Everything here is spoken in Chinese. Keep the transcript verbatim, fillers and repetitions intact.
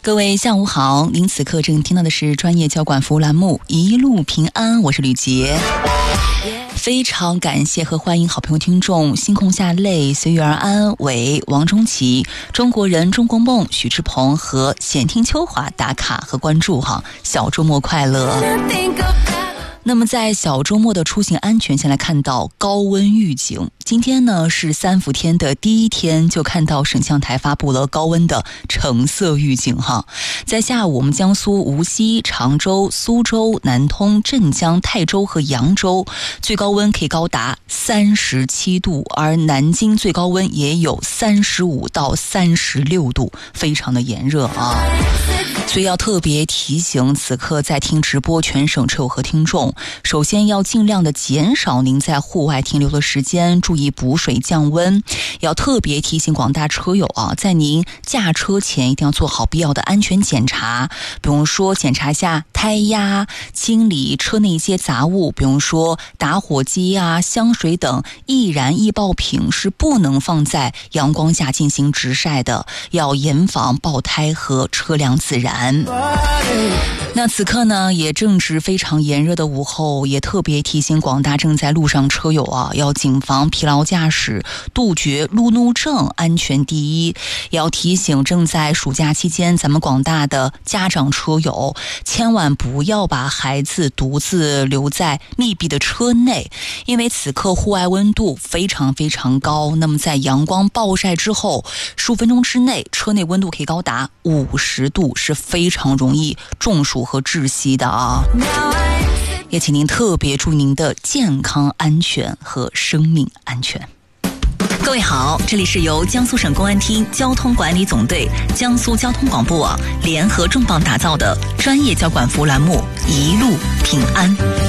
各位下午好，您此刻正听到的是专业交管服务栏目一路平安，我是吕杰。非常感谢和欢迎好朋友听众星空下泪、随遇而安、伟、王中奇、中国人、中国梦、许志鹏和显听秋华打卡和关注哈，小周末快乐。那么在小周末的出行安全，先来看到高温预警。今天呢是三伏天的第一天，就看到省气台发布了高温的橙色预警哈。在下午，我们江苏无锡、常州、苏州、南通、镇江、泰州和扬州最高温可以高达三十七度，而南京最高温也有三十五到三十六度，非常的炎热啊。所以要特别提醒此刻在听直播全省车友和听众，首先要尽量的减少您在户外停留的时间，注意补水降温。要特别提醒广大车友啊，在您驾车前一定要做好必要的安全检查，比如说检查一下胎压，清理车内一些杂物，比如说打火机啊、香水等易燃易爆品是不能放在阳光下进行直晒的，要严防爆胎和车辆自燃。那此刻呢也正值非常炎热的午后，也特别提醒广大正在路上车友啊，要谨防疲劳驾驶，杜绝路怒症，安全第一。也要提醒正在暑假期间咱们广大的家长车友，千万不要把孩子独自留在密闭的车内，因为此刻户外温度非常非常高，那么在阳光暴晒之后十五分钟之内，车内温度可以高达五十度，是非常容易中暑和窒息的啊！也请您特别注意您的健康安全和生命安全。各位好，这里是由江苏省公安厅交通管理总队、江苏交通广播网联合重磅打造的专业交管服务栏目一路平安。